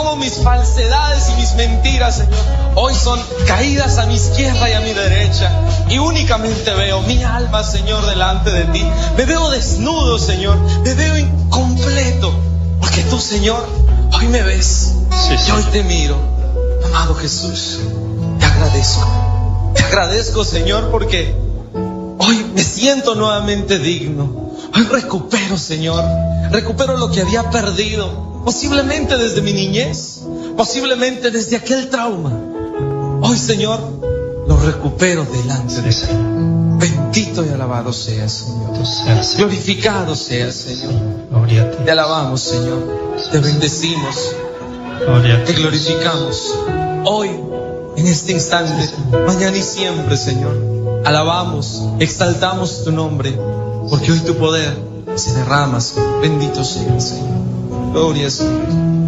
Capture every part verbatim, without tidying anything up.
pongo mis falsedades y mis mentiras, Señor, hoy son caídas a mi izquierda y a mi derecha. Y únicamente veo mi alma, Señor, delante de ti. Me veo desnudo, Señor. Me veo incompleto. Porque tú, Señor, hoy me ves. Sí, sí. Y hoy te miro. Amado Jesús, te agradezco. Te agradezco, Señor, porque hoy me siento nuevamente digno. Hoy recupero, Señor. Recupero lo que había perdido. Posiblemente desde mi niñez. Posiblemente desde aquel trauma. Hoy, Señor, lo recupero delante de ti. Bendito y alabado seas, Señor. Glorificado seas, Señor. Te alabamos, Señor. Te bendecimos. Te glorificamos. Hoy, en este instante, mañana y siempre, Señor. Alabamos, exaltamos tu nombre. Porque hoy tu poder se derrama, Señor. Bendito seas, Señor. Gloria, Señor.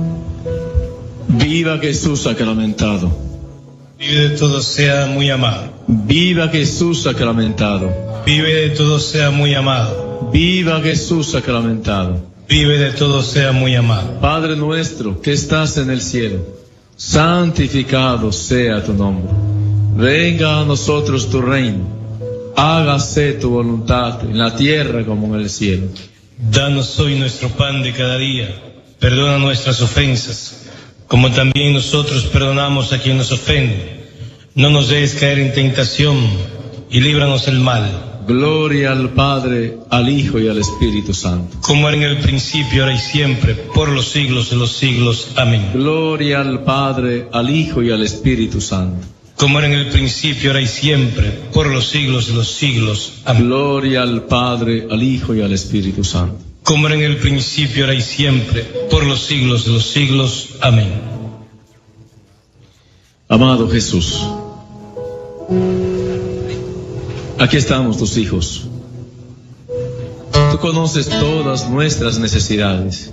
Viva Jesús sacramentado. Vive de todo sea muy amado. Viva Jesús sacramentado. Vive de todo sea muy amado. Viva Jesús sacramentado. Vive de todo sea muy amado. Padre nuestro que estás en el cielo, santificado sea tu nombre. Venga a nosotros tu reino. Hágase tu voluntad en la tierra como en el cielo. Danos hoy nuestro pan de cada día. Perdona nuestras ofensas, como también nosotros perdonamos a quien nos ofende. No nos dejes caer en tentación, y líbranos del mal. Gloria al Padre, al Hijo y al Espíritu Santo. Como era en el principio, ahora y siempre, por los siglos de los siglos. Amén. Gloria al Padre, al Hijo y al Espíritu Santo. Como era en el principio, ahora y siempre, por los siglos de los siglos. Amén. Gloria al Padre, al Hijo y al Espíritu Santo. Como era en el principio, ahora y siempre, por los siglos de los siglos. Amén. Amado Jesús, aquí estamos tus hijos. Tú conoces todas nuestras necesidades.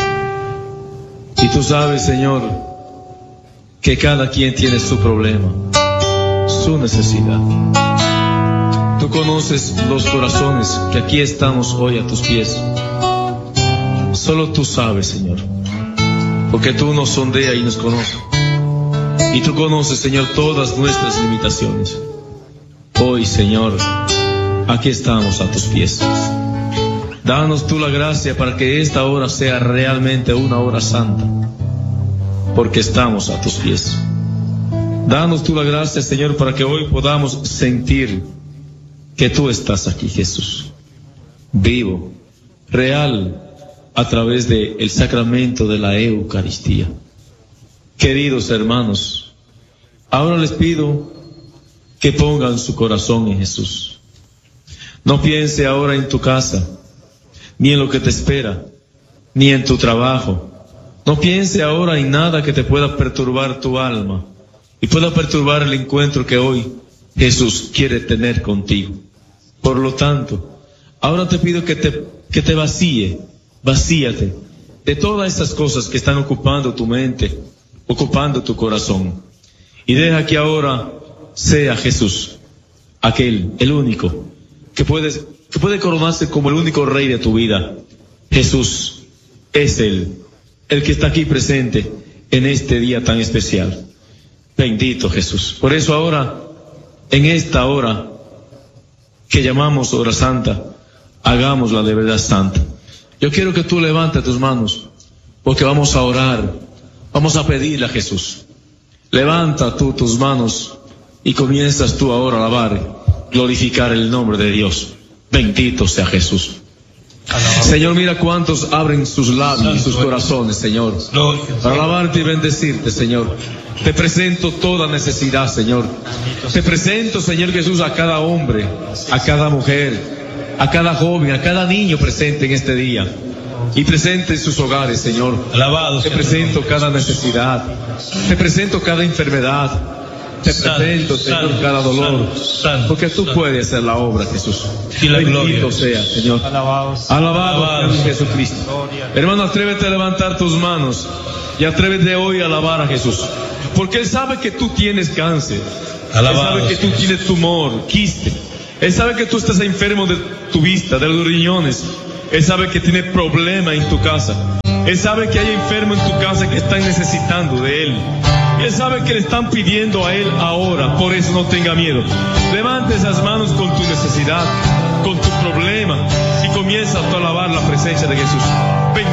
Y tú sabes, Señor, que cada quien tiene su problema, su necesidad. Tú conoces los corazones que aquí estamos hoy a tus pies. Solo tú sabes, Señor, porque tú nos sondeas y nos conoces. Y tú conoces, Señor, todas nuestras limitaciones. Hoy, Señor, aquí estamos a tus pies. Danos tú la gracia para que esta hora sea realmente una hora santa, porque estamos a tus pies. Danos tú la gracia, Señor, para que hoy podamos sentir que tú estás aquí, Jesús, vivo, real, a través del sacramento de la Eucaristía. Queridos hermanos, ahora les pido que pongan su corazón en Jesús. No piense ahora en tu casa, ni en lo que te espera, ni en tu trabajo. No piense ahora en nada que te pueda perturbar tu alma y pueda perturbar el encuentro que hoy Jesús quiere tener contigo. Por lo tanto, ahora te pido que te, que te vacíe, vacíate de todas estas cosas que están ocupando tu mente, ocupando tu corazón. Y deja que ahora sea Jesús, aquel, el único, que puede, que puede coronarse como el único rey de tu vida. Jesús es Él, el que está aquí presente en este día tan especial. Bendito Jesús. Por eso ahora, en esta hora que llamamos hora santa, hagámosla de verdad santa. Yo quiero que tú levantes tus manos, porque vamos a orar, vamos a pedirle a Jesús. Levanta tú tus manos y comienzas tú ahora a alabar, glorificar el nombre de Dios. Bendito sea Jesús. Señor, mira cuántos abren sus labios y sus corazones, Señor, para alabarte y bendecirte, Señor. Te presento toda necesidad, Señor. Te presento, Señor Jesús, a cada hombre, a cada mujer, a cada joven, a cada niño presente en este día y presente en sus hogares, Señor. Alabado. Te presento cada necesidad, te presento cada enfermedad. Te presento, Señor, cada dolor, porque tú puedes hacer la obra, Jesús. Bendito sea, Señor. Alabado sea Jesucristo. Hermano, atrévete a levantar tus manos y atrévete hoy a alabar a Jesús, porque Él sabe que tú tienes cáncer. Él sabe que tú tienes tumor, quiste. Él sabe que tú estás enfermo de tu vista, de los riñones. Él sabe que tienes problema en tu casa. Él sabe que hay enfermos en tu casa que están necesitando de Él. Él sabe que le están pidiendo a Él ahora, por eso no tenga miedo. Levante esas manos con tu necesidad, con tu problema, y comienza a alabar la presencia de Jesús.